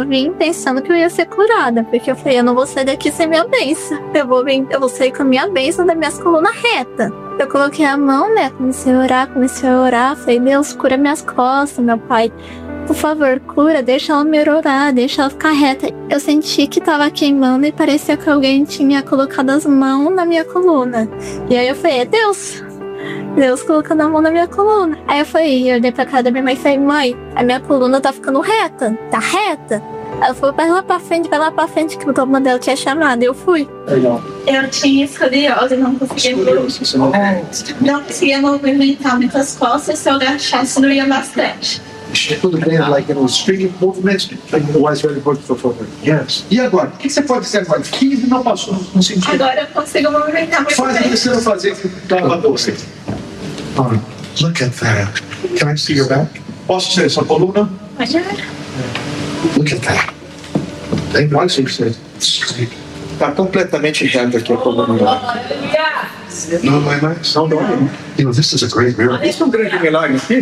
vim pensando que eu ia ser curada, porque eu falei, eu não vou sair daqui sem minha bênção. Eu vou sair com a minha bênção das minhas colunas retas. Eu coloquei a mão, né? Comecei a orar. Falei, Deus, cura minhas costas, meu pai. Por favor, cura, deixa ela me orar, deixa ela ficar reta. Eu senti que tava queimando e parecia que alguém tinha colocado as mãos na minha coluna. E aí eu falei, é Deus colocando a mão na minha coluna. Aí eu olhei pra cara da minha mãe e falei, mãe, a minha coluna tá ficando reta, tá reta. Ela falou, vai lá pra frente, que o dom dela tinha chamado. Eu fui. Legal. Eu tinha escoliose, não conseguia movimentar muitas costas, se eu agachasse, doía bastante. Tudo bem, string movements, otherwise very important for favor. Yes. E agora? O que você pode dizer agora? 15 não passou no sentido. Agora eu consigo movimentar muito bem. Faz o que você não fazer, que dava você. Look at that. Can I see your back? Posso ser sua coluna? Pode ver. Look at that. Tem mais que você. Está completamente reto aqui a coluna. Não vai mais? Não dói. You know, this is a great miracle. Isso é um grande milagre aqui.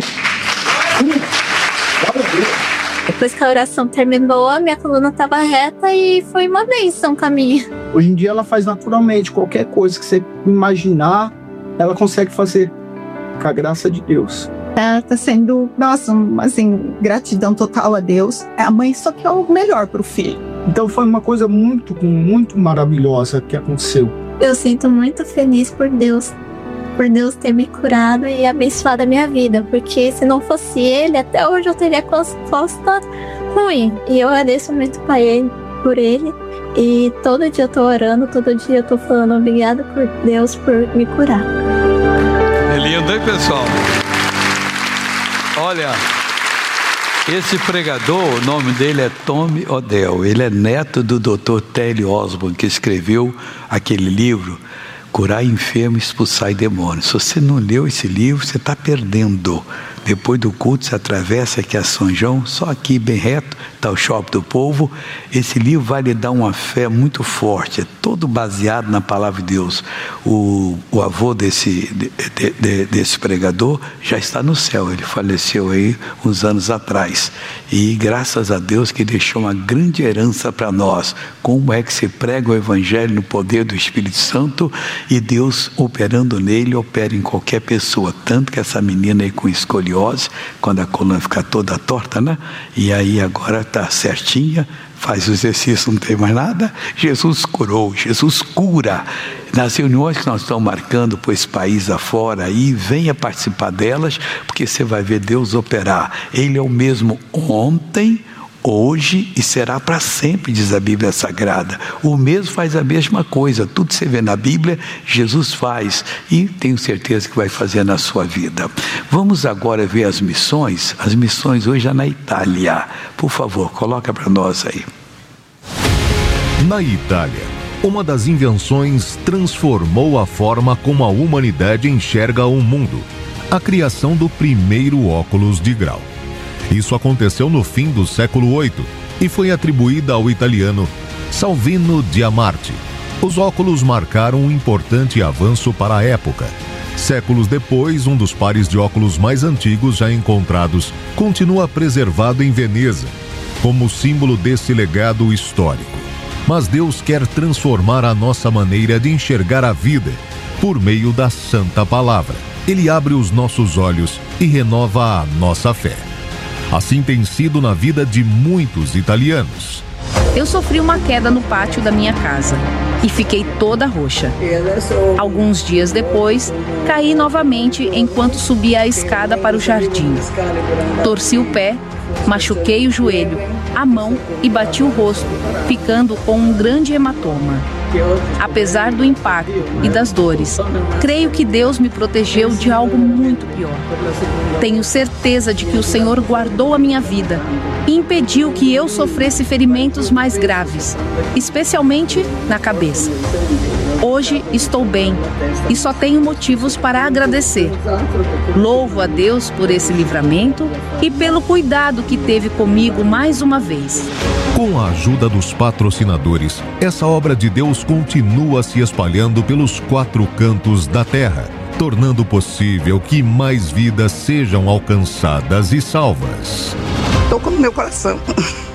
Depois que a oração terminou, a minha coluna estava reta e foi uma bênção pra mim. Hoje em dia ela faz naturalmente. Qualquer coisa que você imaginar, ela consegue fazer. Com a graça de Deus. Tá sendo, nossa, assim, gratidão total a Deus. A mãe só quer o melhor pro filho. Então foi uma coisa muito, muito maravilhosa que aconteceu. Eu sinto muito feliz por Deus ter me curado e abençoado a minha vida, porque se não fosse Ele, até hoje eu teria costa ruim. E eu agradeço muito por Ele, e todo dia eu tô orando, todo dia eu tô falando obrigado por Deus por me curar. É lindo, hein, pessoal? Olha, esse pregador, o nome dele é Tommy Odell. Ele é neto do Dr. Telly Osborne, que escreveu aquele livro, Curar Enfermos e Expulsar Demônios. Se você não leu esse livro, você está perdendo. Depois do culto, você atravessa aqui a São João, só aqui bem reto, está o Shopping do Povo. Esse livro vai lhe dar uma fé muito forte, é todo baseado na palavra de Deus. O avô desse pregador já está no céu, ele faleceu aí uns anos atrás. E graças a Deus que deixou uma grande herança para nós. Como é que se prega o Evangelho no poder do Espírito Santo e Deus operando nele, opera em qualquer pessoa. Tanto que essa menina aí com escoliose, quando a coluna fica toda torta, né? E aí agora está certinha, faz o exercício, não tem mais nada. Jesus curou, Jesus cura. Nas reuniões que nós estamos marcando por esse país afora aí, venha participar delas, porque você vai ver Deus operar. Ele é o mesmo ontem, hoje e será para sempre, diz a Bíblia Sagrada. O mesmo faz a mesma coisa. Tudo que você vê na Bíblia, Jesus faz, e tenho certeza que vai fazer na sua vida. Vamos agora ver as missões hoje é na Itália. Por favor, coloca para nós aí. Na Itália, uma das invenções transformou a forma como a humanidade enxerga o mundo: a criação do primeiro óculos de grau. Isso aconteceu no fim do século VIII e foi atribuída ao italiano Salvino Diamarte. Os óculos marcaram um importante avanço para a época. Séculos depois, um dos pares de óculos mais antigos já encontrados continua preservado em Veneza, como símbolo desse legado histórico. Mas Deus quer transformar a nossa maneira de enxergar a vida por meio da Santa Palavra. Ele abre os nossos olhos e renova a nossa fé. Assim tem sido na vida de muitos italianos. Eu sofri uma queda no pátio da minha casa e fiquei toda roxa. Alguns dias depois, caí novamente enquanto subia a escada para o jardim. Torci o pé, machuquei o joelho, a mão e bati o rosto, ficando com um grande hematoma. Apesar do impacto e das dores, creio que Deus me protegeu de algo muito pior. Tenho certeza de que o Senhor guardou a minha vida e impediu que eu sofresse ferimentos mais graves, especialmente na cabeça. Hoje estou bem e só tenho motivos para agradecer. Louvo a Deus por esse livramento e pelo cuidado que teve comigo mais uma vez. Com a ajuda dos patrocinadores, essa obra de Deus continua se espalhando pelos 4 cantos da terra, tornando possível que mais vidas sejam alcançadas e salvas. Tocou no meu coração.